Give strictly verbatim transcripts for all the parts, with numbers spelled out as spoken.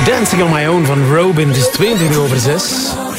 Dancing on My Own van Robin. Het is tweeëntwintig over zes.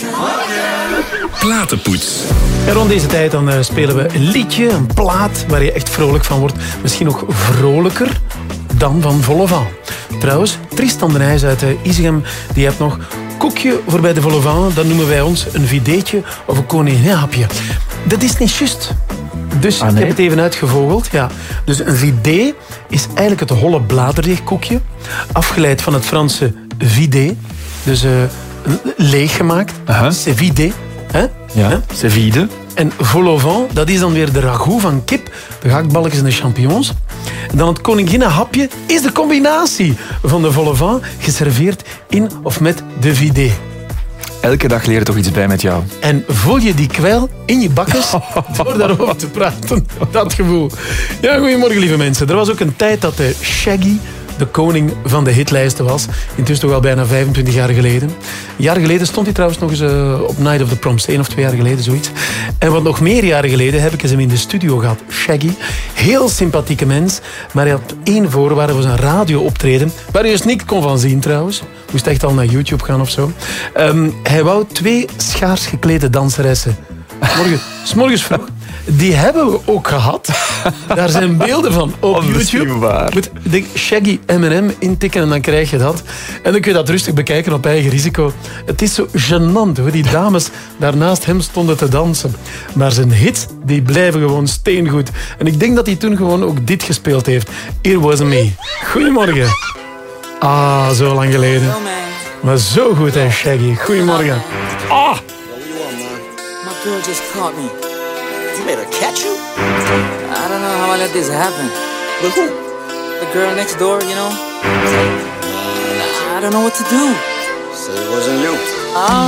Platenpoets. En rond deze tijd dan uh, spelen we een liedje, een plaat waar je echt vrolijk van wordt. Misschien nog vrolijker dan van Volle Van. Trouwens, Tristan de Nijs uit uh, Isegem, die heeft nog koekje voor bij de Volle Van. Dat noemen wij ons een videetje of een koninginnenhapje. Dat is niet juist. Dus ah, nee? ik heb het even uitgevogeld. Ja. Dus een vidé is eigenlijk het holle bladerdeegkoekje. Afgeleid van het Franse vidé. Dus uh, leeggemaakt. Uh-huh. C'est vidé. Hè? Ja, Hè? c'est vide. En vol au vent, dat is dan weer de ragout van kip, de gehaktballetjes en de champignons. En dan het koninginnenhapje is de combinatie van de vol au vent, geserveerd in of met de vidé. Elke dag leer je toch iets bij met jou. En voel je die kwel in je bakkes door daarover te praten. Dat gevoel. Ja, goedemorgen lieve mensen. Er was ook een tijd dat de Shaggy de koning van de hitlijsten was. Intussen toch al bijna vijfentwintig jaar geleden. Een jaar geleden stond hij trouwens nog eens uh, op Night of the Proms. Eén of twee jaar geleden, zoiets. En wat nog meer jaren geleden heb ik eens hem in de studio gehad. Shaggy. Heel sympathieke mens. Maar hij had één voorwaarde voor zijn radiooptreden. Waar je dus niks kon van zien trouwens. Moest echt al naar YouTube gaan of zo. Um, hij wou twee schaars geklede danseressen. Morgen, 's morgens vroeg. Die hebben we ook gehad. Daar zijn beelden van op YouTube. Moet de Shaggy M en M intikken en dan krijg je dat. En dan kun je dat rustig bekijken op eigen risico. Het is zo gênant hoe die dames daarnaast hem stonden te dansen. Maar zijn hits, die blijven gewoon steengoed. En ik denk dat hij toen gewoon ook dit gespeeld heeft. Here Was Me. Goedemorgen. Ah, zo lang geleden. Maar zo goed, hè, Shaggy. Goedemorgen. Ah! My girl just caught me. You made her catch you? I don't know how I let this happen. But who? The girl next door, you know? I don't know what to do. So it wasn't you. Oh.